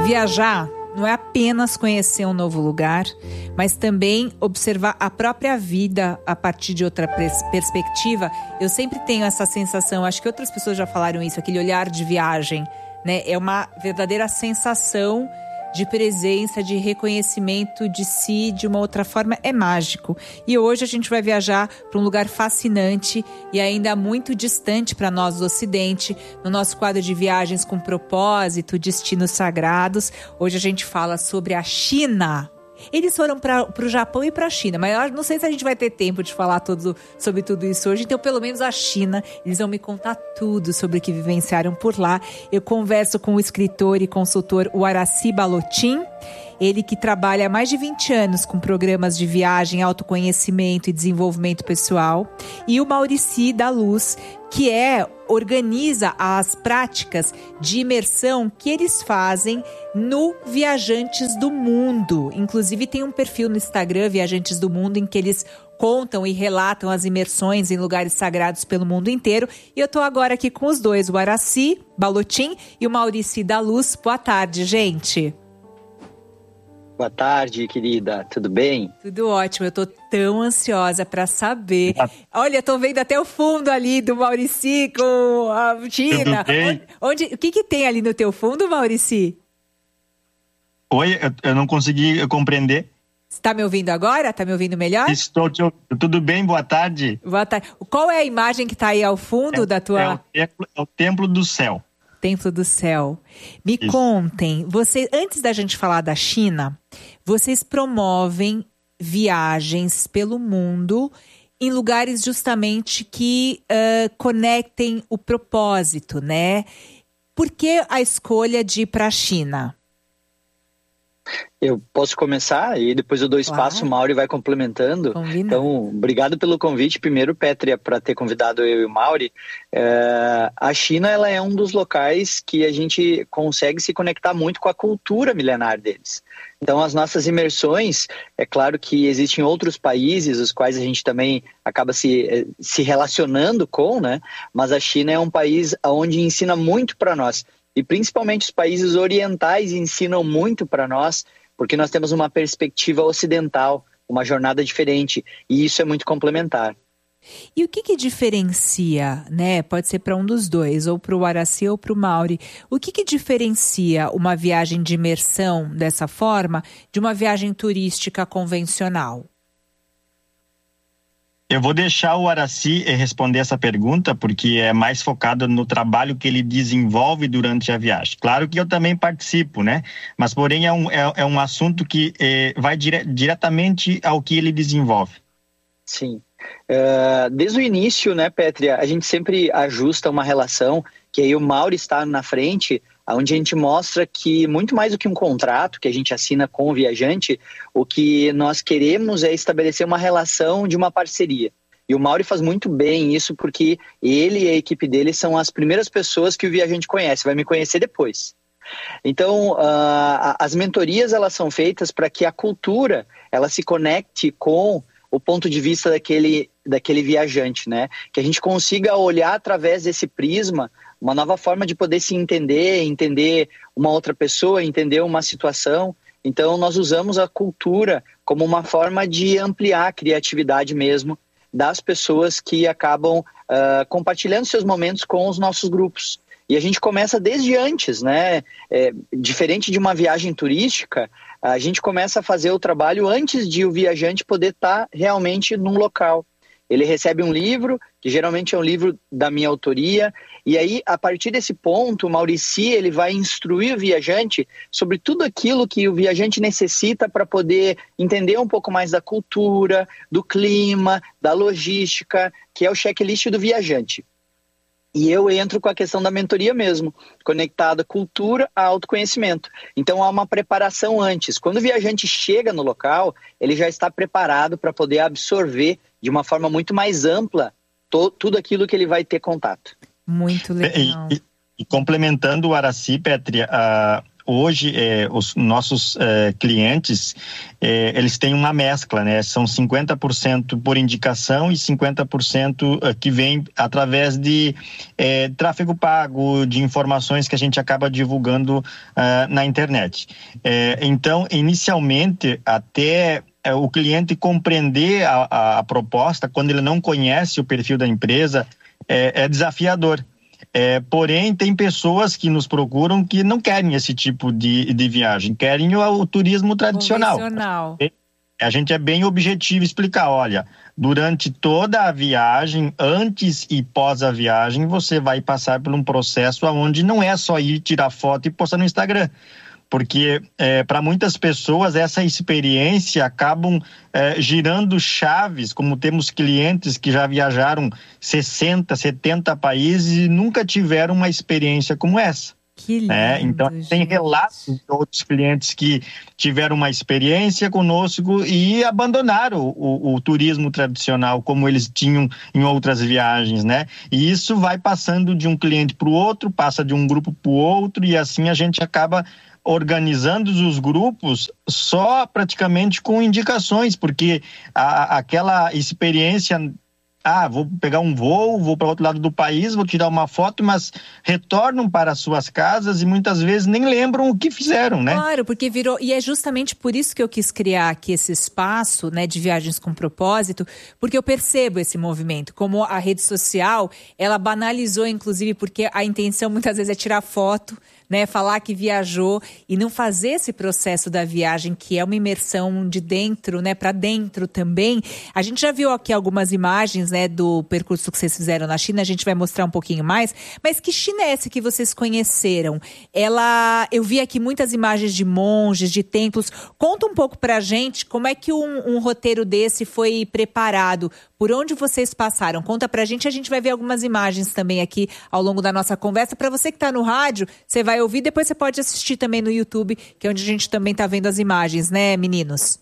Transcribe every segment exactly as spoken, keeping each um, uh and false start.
Viajar não é apenas conhecer um novo lugar, mas também observar a própria vida a partir de outra pers- perspectiva. Eu sempre tenho essa sensação, acho que outras pessoas já falaram isso, aquele olhar de viagem, né? É uma verdadeira sensação de presença, de reconhecimento de si de uma outra forma, é mágico. E hoje a gente vai viajar para um lugar fascinante e ainda muito distante para nós do Ocidente, no nosso quadro de viagens com propósito, destinos sagrados. Hoje a gente fala sobre a China. Eles foram para o Japão e para a China, mas eu não sei se a gente vai ter tempo de falar todo, sobre tudo isso hoje. Então, pelo menos a China, eles vão me contar tudo sobre o que vivenciaram por lá. Eu converso com o escritor e consultor Waracy Ballotin, ele que trabalha há mais de vinte anos com programas de viagem, autoconhecimento e desenvolvimento pessoal, e o Mauricy da Luz, que é, organiza as práticas de imersão que eles fazem no Viajantes do Mundo. Inclusive tem um perfil no Instagram, Viajantes do Mundo, em que eles contam e relatam as imersões em lugares sagrados pelo mundo inteiro. E eu tô agora aqui com os dois, o Waracy Ballotin e o Mauricy da Luz. Boa tarde, gente. Boa tarde, querida. Tudo bem? Tudo ótimo. Eu tô tão ansiosa para saber. Olha, tô vendo até o fundo ali do Mauricy com a China. Onde, onde, o que que tem ali no teu fundo, Mauricy? Oi, eu, eu não consegui compreender. Você tá me ouvindo agora? Tá me ouvindo melhor? Estou te ouvindo. Tudo bem? Boa tarde. Boa tarde. Qual é a imagem que tá aí ao fundo é, da tua... É o, templo, é o Templo do Céu. Templo do Céu. Me Isso. contem, você, antes da gente falar da China, vocês promovem viagens pelo mundo em lugares justamente que uh, conectem o propósito, né? Por que a escolha de ir para a China? Eu posso começar e depois eu dou espaço, claro. O Mauri vai complementando. Combinado. Então, obrigado pelo convite. Primeiro, Pétria, para ter convidado eu e o Mauri. É, a China ela é um dos locais que a gente consegue se conectar muito com a cultura milenar deles. Então, as nossas imersões, é claro que existem outros países, os quais a gente também acaba se, se relacionando com, né? Mas a China é um país onde ensina muito para nós. E principalmente os países orientais ensinam muito para nós, porque nós temos uma perspectiva ocidental, uma jornada diferente, e isso é muito complementar. E o que que diferencia, né? Pode ser para um dos dois, ou para o Waracy ou para o Mauri. O que que diferencia uma viagem de imersão dessa forma de uma viagem turística convencional? Eu vou deixar o Waracy responder essa pergunta, porque é mais focado no trabalho que ele desenvolve durante a viagem. Claro que eu também participo, né? Mas, porém, é um, é, é um assunto que é, vai dire, diretamente ao que ele desenvolve. Sim. Uh, desde o início, né, Pétria, a gente sempre ajusta uma relação, que aí o Mauri está na frente, onde a gente mostra que muito mais do que um contrato que a gente assina com o viajante, o que nós queremos é estabelecer uma relação de uma parceria. E o Mauri faz muito bem isso, porque ele e a equipe dele são as primeiras pessoas que o viajante conhece, vai me conhecer depois. Então, uh, as mentorias elas são feitas para que a cultura ela se conecte com o ponto de vista daquele, daquele viajante, né? Que a gente consiga olhar através desse prisma uma nova forma de poder se entender, entender uma outra pessoa, entender uma situação. Então, nós usamos a cultura como uma forma de ampliar a criatividade mesmo das pessoas que acabam uh, compartilhando seus momentos com os nossos grupos. E a gente começa desde antes, né? É, diferente de uma viagem turística, a gente começa a fazer o trabalho antes de o viajante poder estar realmente num local. Ele recebe um livro, que geralmente é um livro da minha autoria, e aí, a partir desse ponto, o Mauricy ele vai instruir o viajante sobre tudo aquilo que o viajante necessita para poder entender um pouco mais da cultura, do clima, da logística, que é o checklist do viajante. E eu entro com a questão da mentoria mesmo, conectada cultura a autoconhecimento. Então, há uma preparação antes. Quando o viajante chega no local, ele já está preparado para poder absorver de uma forma muito mais ampla to- tudo aquilo que ele vai ter contato. Muito legal. E, e, e complementando o Waracy, Pétria, uh, hoje é, os nossos é, clientes, é, eles têm uma mescla, né? São cinquenta por cento por indicação e cinquenta por cento que vem através de é, tráfego pago, de informações que a gente acaba divulgando uh, na internet. É, então, inicialmente, até é, o cliente compreender a, a, a proposta, quando ele não conhece o perfil da empresa, é, é desafiador. É, porém, tem pessoas que nos procuram que não querem esse tipo de, de viagem, querem o, o turismo tradicional. A gente é bem objetivo explicar, olha, durante toda a viagem, antes e pós a viagem, você vai passar por um processo onde não é só ir tirar foto e postar no Instagram. Porque é, para muitas pessoas essa experiência acabam é, girando chaves, como temos clientes que já viajaram sessenta, setenta países e nunca tiveram uma experiência como essa. Que lindo, é, então tem relatos de outros clientes que tiveram uma experiência conosco e abandonaram o, o, o turismo tradicional como eles tinham em outras viagens, né? E isso vai passando de um cliente para o outro, passa de um grupo para o outro e assim a gente acaba organizando os grupos só praticamente com indicações, porque a, aquela experiência, ah, vou pegar um voo, vou para o outro lado do país, vou tirar uma foto, mas retornam para suas casas e muitas vezes nem lembram o que fizeram, né? Claro, porque virou, e é justamente por isso que eu quis criar aqui esse espaço, né, de viagens com propósito, porque eu percebo esse movimento, como a rede social, ela banalizou, inclusive, porque a intenção muitas vezes é tirar foto, né, falar que viajou e não fazer esse processo da viagem, que é uma imersão de dentro, né, para dentro também. A gente já viu aqui algumas imagens, né, do percurso que vocês fizeram na China, a gente vai mostrar um pouquinho mais, mas que China é essa que vocês conheceram? Ela, eu vi aqui muitas imagens de monges, de templos. Conta um pouco pra gente como é que um, um roteiro desse foi preparado, por onde vocês passaram. Conta pra gente, a gente vai ver algumas imagens também aqui ao longo da nossa conversa. Para você que tá no rádio, você vai ouvir, depois você pode assistir também no YouTube, que é onde a gente também tá vendo as imagens, né, meninos?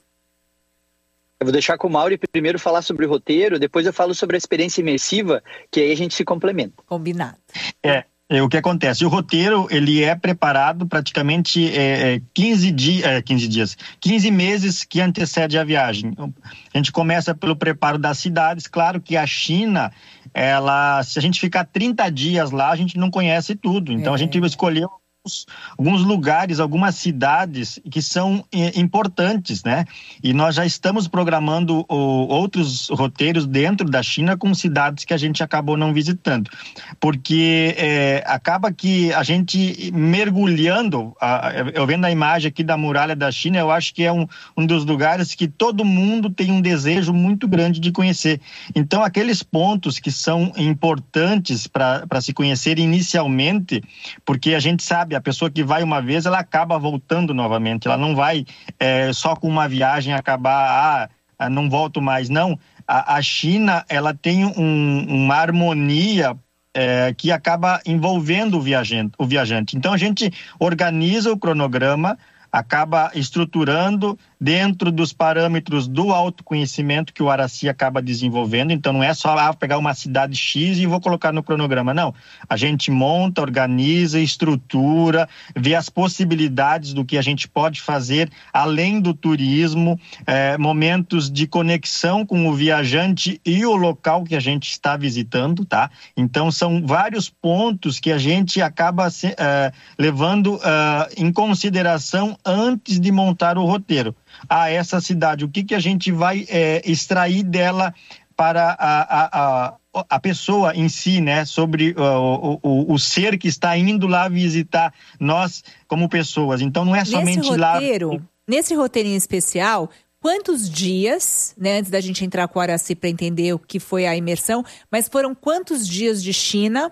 Eu vou deixar com o Mauri primeiro falar sobre o roteiro, depois eu falo sobre a experiência imersiva, que aí a gente se complementa. Combinado. É. É, o que acontece? O roteiro, ele é preparado praticamente é, quinze, di- é, quinze dias, quinze meses que antecede a viagem. A gente começa pelo preparo das cidades. Claro que a China, ela, se a gente ficar trinta dias lá, a gente não conhece tudo. Então, é. a gente escolheu alguns lugares, algumas cidades que são importantes, né? E nós já estamos programando o, outros roteiros dentro da China com cidades que a gente acabou não visitando, porque é, acaba que a gente mergulhando, a, eu vendo a imagem aqui da muralha da China, eu acho que é um, um dos lugares que todo mundo tem um desejo muito grande de conhecer. Então, aqueles pontos que são importantes para se conhecer inicialmente, porque a gente sabe, a pessoa que vai uma vez, ela acaba voltando novamente, ela não vai é, só com uma viagem acabar, ah, não volto mais, não. A, a China, ela tem um, uma harmonia é, que acaba envolvendo o viajante, o viajante. Então, a gente organiza o cronograma, acaba estruturando dentro dos parâmetros do autoconhecimento que o Araci acaba desenvolvendo. Então, não é só ah, pegar uma cidade X e vou colocar no cronograma, não. A gente monta, organiza, estrutura, vê as possibilidades do que a gente pode fazer além do turismo, é, momentos de conexão com o viajante e o local que a gente está visitando, tá? Então, são vários pontos que a gente acaba se, é, levando é, em consideração antes de montar o roteiro. A essa cidade, o que, que a gente vai é, extrair dela para a, a, a, a pessoa em si, né? Sobre uh, o, o, o ser que está indo lá visitar nós como pessoas. Então não é somente nesse lá... Roteiro, nesse roteiro em especial, quantos dias, né? Antes da gente entrar com o Araci para entender o que foi a imersão, mas foram quantos dias de China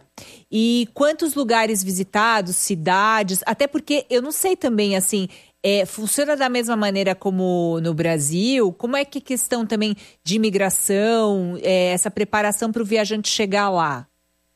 e quantos lugares visitados, cidades, até porque eu não sei também, assim... É, funciona da mesma maneira como no Brasil? Como é que a questão também de imigração, é, essa preparação para o viajante chegar lá?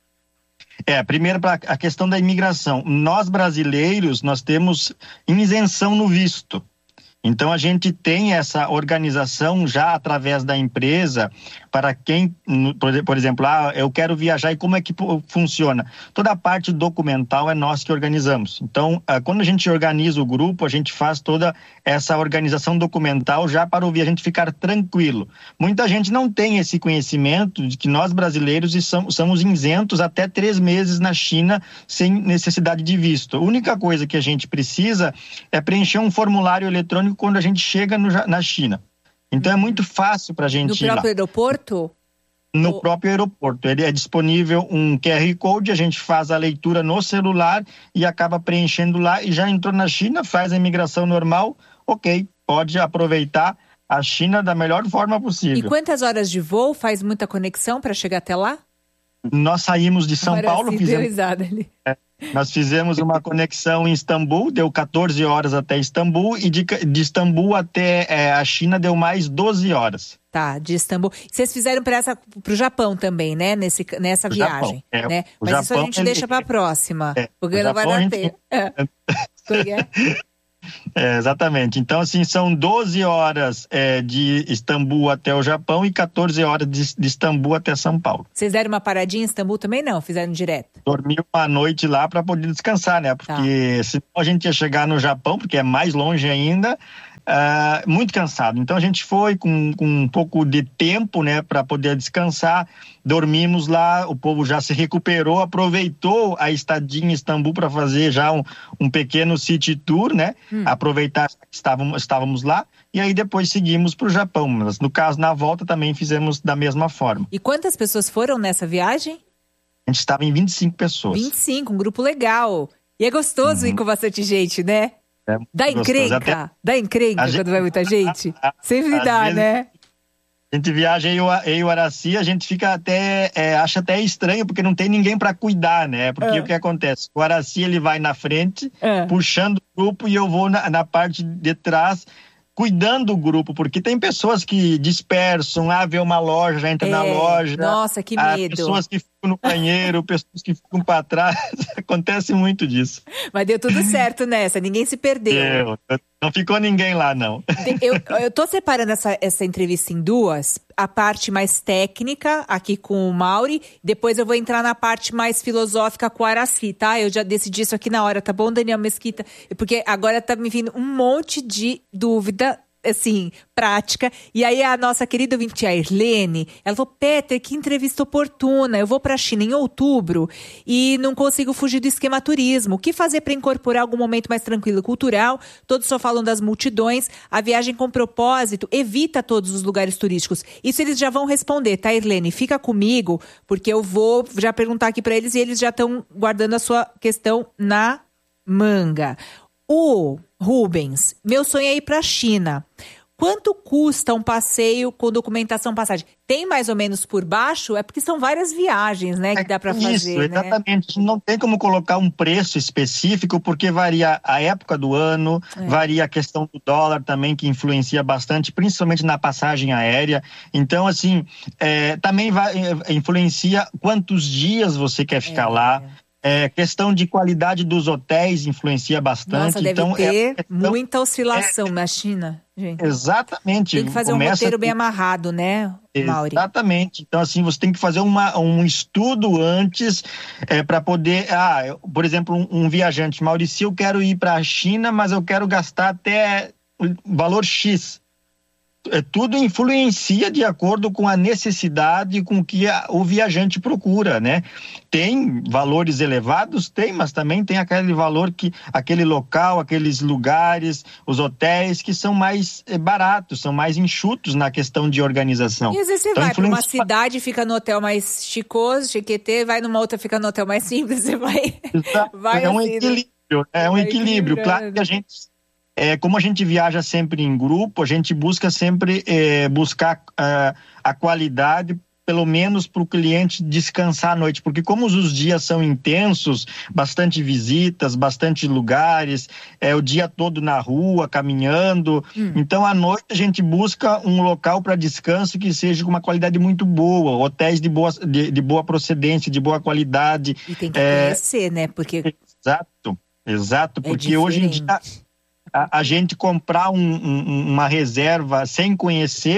É, primeiro para a questão da imigração. Nós brasileiros, nós temos isenção no visto. Então, a gente tem essa organização já através da empresa para quem, por exemplo, ah, eu quero viajar e como é que funciona. Toda a parte documental é nós que organizamos. Então, quando a gente organiza o grupo, a gente faz toda essa organização documental já para o viajante ficar tranquilo. Muita gente não tem esse conhecimento de que nós brasileiros somos isentos até três meses na China sem necessidade de visto. A única coisa que a gente precisa é preencher um formulário eletrônico quando a gente chega no, na China. Então é muito fácil para a gente ir lá. No próprio aeroporto? No Ou... próprio aeroporto. Ele é disponível um Q R Code, a gente faz a leitura no celular e acaba preenchendo lá e já entrou na China, faz a imigração normal, ok, pode aproveitar a China da melhor forma possível. E quantas horas de voo? Faz muita conexão para chegar até lá? Nós saímos de São Agora Paulo, sim, fizemos, ali. É, nós fizemos uma conexão em Istambul, deu quatorze horas até Istambul, e de, de Istambul até é, a China deu mais doze horas. Tá, de Istambul. Vocês fizeram para o Japão também, né? Nesse, nessa o viagem. Japão, é, né? Mas Japão, isso a gente ele, deixa para a próxima. É, porque não vai dar gente... tempo. É. É, exatamente. Então, assim, são doze horas é, de Istambul até o Japão e quatorze horas de, de Istambul até São Paulo. Vocês deram uma paradinha em Istambul também? Não, fizeram direto? Dormi uma noite lá para poder descansar, né? Porque tá. Senão a gente ia chegar no Japão, porque é mais longe ainda, uh, muito cansado. Então a gente foi com, com um pouco de tempo, né, para poder descansar. Dormimos lá, o povo já se recuperou, aproveitou a estadia em Istambul para fazer já um, um pequeno city tour, né? Hum. Aproveitar que estávamos, estávamos lá e aí depois seguimos para o Japão. Mas no caso, na volta também fizemos da mesma forma. E quantas pessoas foram nessa viagem? A gente estava em vinte e cinco pessoas. vinte e cinco, um grupo legal. E é gostoso uhum. ir com bastante gente, né? É dá encrenca, Até... dá encrenca quando gente... vai muita gente. Sempre dá, vezes... né? A gente viaja eu e o Araci, a gente fica até, é, acha até estranho, porque não tem ninguém para cuidar, né? Porque é. o que acontece? O Araci, ele vai na frente, é. puxando o grupo, e eu vou na, na parte de trás, cuidando do grupo, porque tem pessoas que dispersam, ah, vê uma loja, já entra é. na loja. Nossa, que ah, medo. Pessoas que ficam no banheiro, pessoas que ficam para trás, acontece muito disso. Mas deu tudo certo nessa, ninguém se perdeu. Deu. Não ficou ninguém lá, não. Eu, eu tô separando essa, essa entrevista em duas, a parte mais técnica, aqui com o Mauri, depois eu vou entrar na parte mais filosófica com o Araci, tá? Eu já decidi isso aqui na hora, tá bom, Daniel Mesquita? Porque agora tá me vindo um monte de dúvida, assim, prática. E aí a nossa querida ouvinte, a Irlene, ela falou, Peter, que entrevista oportuna, eu vou pra China em outubro e não consigo fugir do esquema turismo. O que fazer para incorporar algum momento mais tranquilo cultural? Todos só falam das multidões. A viagem com propósito evita todos os lugares turísticos. Isso eles já vão responder, tá, Irlene? Fica comigo, porque eu vou já perguntar aqui para eles e eles já estão guardando a sua questão na manga. O Rubens, meu sonho é ir para a China. Quanto custa um passeio com documentação passagem? Tem mais ou menos por baixo? É porque são várias viagens, né, que dá para fazer. Isso, exatamente. Né? Não tem como colocar um preço específico, porque varia a época do ano, é. varia a questão do dólar também, que influencia bastante, principalmente na passagem aérea. Então, assim, é, também vai, influencia quantos dias você quer ficar é. lá. É, questão de qualidade dos hotéis influencia bastante. Nossa, deve então, ter é questão, muita oscilação é, na China, gente. Exatamente. Tem que fazer um roteiro bem amarrado, né, Mauri? Exatamente. Então, assim, você tem que fazer uma, um estudo antes é, para poder... Ah, eu, por exemplo, um, um viajante, Maurício, eu quero ir para a China, mas eu quero gastar até o valor X. É, tudo influencia de acordo com a necessidade com que a, o viajante procura, né? Tem valores elevados? Tem, mas também tem aquele valor que, aquele local, aqueles lugares, os hotéis que são mais é, baratos, são mais enxutos na questão de organização. E às vezes você então, vai influencia... para uma cidade, fica no hotel mais chicoso, chiquetê, vai numa outra, fica no hotel mais simples, você vai... vai é um assim, equilíbrio, é um equilíbrio. Claro que a gente... É, como a gente viaja sempre em grupo, a gente busca sempre é, buscar é, a qualidade, pelo menos para o cliente descansar à noite, porque como os dias são intensos, bastante visitas, bastante lugares, é o dia todo na rua, caminhando, hum. então à noite a gente busca um local para descanso que seja com uma qualidade muito boa, hotéis de boa, de, de boa procedência, de boa qualidade. E tem que é, conhecer, né? Porque... Exato, exato, é porque diferente. Hoje em dia... A, a gente comprar um, um, uma reserva sem conhecer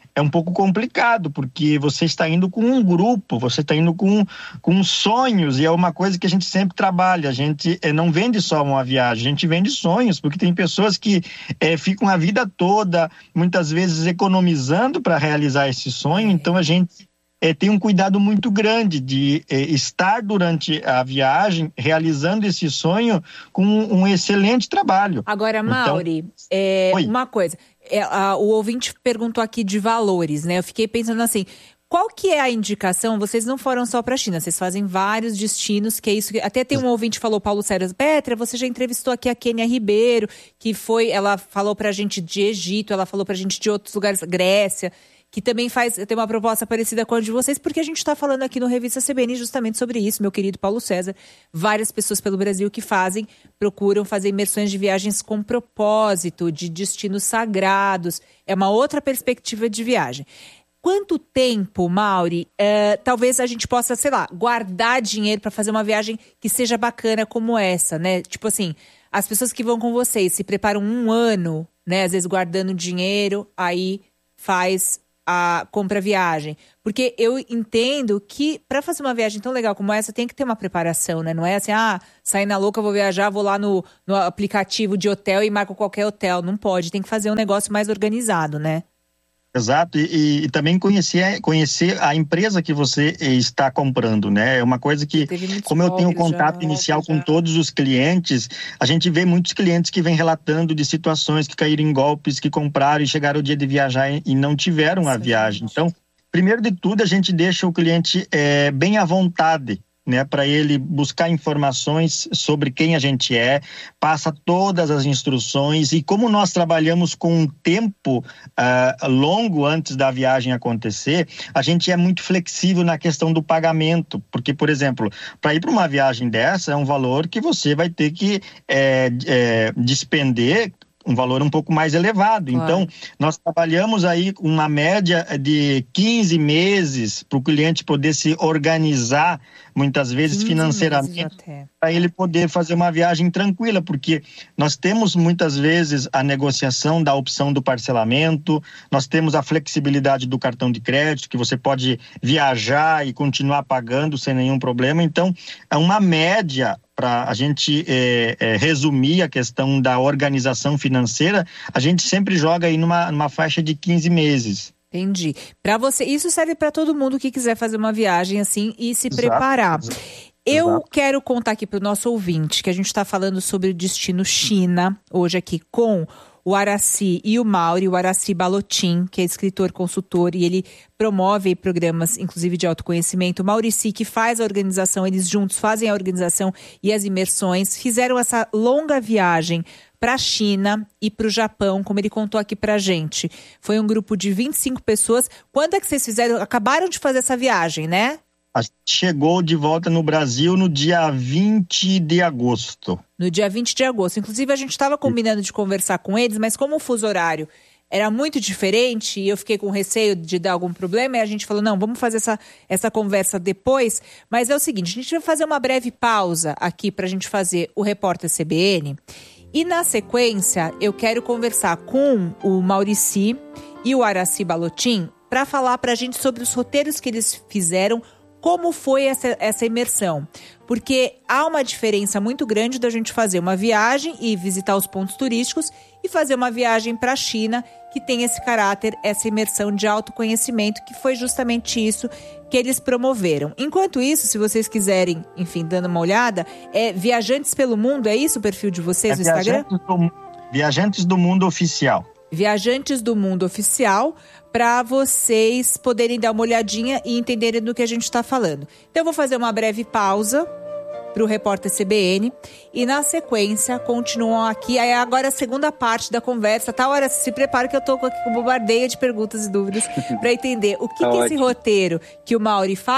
é um pouco complicado, porque você está indo com um grupo, você está indo com, com sonhos, e é uma coisa que a gente sempre trabalha. A gente é, não vende só uma viagem, a gente vende sonhos, porque tem pessoas que é, ficam a vida toda, muitas vezes economizando para realizar esse sonho. Então a gente É, tem um cuidado muito grande de é, estar durante a viagem realizando esse sonho com um, um excelente trabalho. Agora, Mauri, então, é, uma coisa, é, a, o ouvinte perguntou aqui de valores, né? Eu fiquei pensando assim, qual que é a indicação? Vocês não foram só para a China, vocês fazem vários destinos, que é isso que... Até tem um ouvinte que falou, Paulo Sérgio, Petra, você já entrevistou aqui a Kênia Ribeiro, que foi, ela falou pra gente de Egito, ela falou pra gente de outros lugares, Grécia, que também faz, tem uma proposta parecida com a de vocês, porque a gente está falando aqui no Revista C B N justamente sobre isso, meu querido Paulo César. Várias pessoas pelo Brasil que fazem, procuram fazer imersões de viagens com propósito, de destinos sagrados. É uma outra perspectiva de viagem. Quanto tempo, Mauri, uh, talvez a gente possa, sei lá, guardar dinheiro para fazer uma viagem que seja bacana como essa, né? Tipo assim, as pessoas que vão com vocês se preparam um ano, né? Às vezes guardando dinheiro, aí faz... a compra viagem, porque eu entendo que para fazer uma viagem tão legal como essa tem que ter uma preparação, né? Não é assim, ah, sair na louca, vou viajar, vou lá no, no aplicativo de hotel e marco qualquer hotel. Não pode, tem que fazer um negócio mais organizado, né? Exato, e, e também conhecer, conhecer a empresa que você está comprando, né? É uma coisa que, como eu tenho contato já, inicial já. com todos os clientes, a gente vê muitos clientes que vêm relatando de situações que caíram em golpes, que compraram e chegaram o dia de viajar e não tiveram Sim. a viagem. Então, primeiro de tudo, a gente deixa o cliente é, bem à vontade, né, para ele buscar informações sobre quem a gente é, passa todas as instruções, e como nós trabalhamos com um tempo uh, longo antes da viagem acontecer, a gente é muito flexível na questão do pagamento, porque, por exemplo, para ir para uma viagem dessa é um valor que você vai ter que é, é, despender um valor um pouco mais elevado. Claro. Então, nós trabalhamos aí com uma média de quinze meses para o cliente poder se organizar, muitas vezes financeiramente, para ele poder fazer uma viagem tranquila, porque nós temos muitas vezes a negociação da opção do parcelamento, nós temos a flexibilidade do cartão de crédito, que você pode viajar e continuar pagando sem nenhum problema. Então, é uma média. Para a gente é, é, resumir a questão da organização financeira, a gente sempre joga aí numa, numa faixa de quinze meses. Entendi. Para você, isso serve para todo mundo que quiser fazer uma viagem assim e se Exato. preparar. Exato. Eu Exato. quero contar aqui para o nosso ouvinte que a gente está falando sobre o destino China, hoje aqui com o Aracy e o Mauri, o Aracy Ballotin, que é escritor, consultor, e ele promove programas, inclusive de autoconhecimento. O Maurici, que faz a organização, eles juntos fazem a organização e as imersões, fizeram essa longa viagem para a China e para o Japão, como ele contou aqui para a gente. Foi um grupo de vinte e cinco pessoas. Quando é que vocês fizeram? Acabaram de fazer essa viagem, né? A gente chegou de volta no Brasil no dia vinte de agosto. No dia vinte de agosto. Inclusive, a gente estava combinando de conversar com eles, mas como o fuso horário era muito diferente e eu fiquei com receio de dar algum problema, e a gente falou, não, vamos fazer essa, essa conversa depois. Mas é o seguinte, a gente vai fazer uma breve pausa aqui para a gente fazer o Repórter C B N. E na sequência, eu quero conversar com o Maurici e o Aracy Ballotin para falar para a gente sobre os roteiros que eles fizeram. Como foi essa, essa imersão? Porque há uma diferença muito grande da gente fazer uma viagem e visitar os pontos turísticos e fazer uma viagem para a China, que tem esse caráter, essa imersão de autoconhecimento, que foi justamente isso que eles promoveram. Enquanto isso, se vocês quiserem, enfim, dando uma olhada, é Viajantes pelo Mundo, é isso o perfil de vocês no é Instagram? Viajantes do, Viajantes do Mundo Oficial. Viajantes do Mundo Oficial, para vocês poderem dar uma olhadinha e entenderem do que a gente está falando. Então eu vou fazer uma breve pausa para o Repórter C B N e na sequência continuam aqui. Aí agora a segunda parte da conversa, tá? Hora, se prepara que eu estou aqui com bombardeio de perguntas e dúvidas para entender o que, tá que esse roteiro que o Mauri faz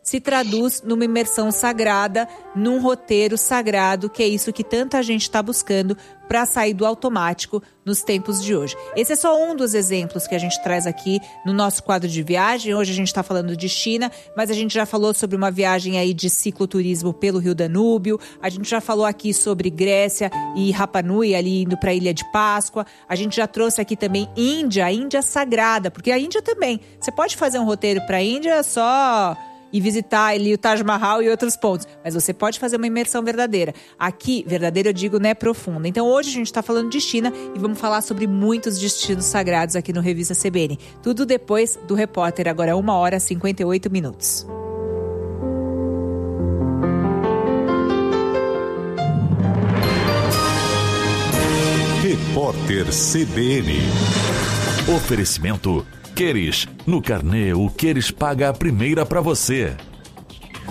se traduz numa imersão sagrada, num roteiro sagrado, que é isso que tanta gente está buscando para sair do automático nos tempos de hoje. Esse é só um dos exemplos que a gente traz aqui no nosso quadro de viagem. Hoje a gente está falando de China, mas a gente já falou sobre uma viagem aí de cicloturismo pelo Rio Danúbio, a gente já falou aqui sobre Grécia e Rapa Nui, ali indo para a Ilha de Páscoa, a gente já trouxe aqui também Índia, a Índia sagrada, porque a Índia também, você pode fazer um roteiro para a Índia só e visitar ali o Taj Mahal e outros pontos, mas você pode fazer uma imersão verdadeira. Aqui, verdadeira eu digo, né, profunda. Então hoje a gente está falando de China e vamos falar sobre muitos destinos sagrados aqui no Revista C B N. Tudo depois do Repórter, agora é uma hora e cinquenta e oito minutos. Repórter C B N. Oferecimento Queres. No carnê, o Queres paga a primeira para você.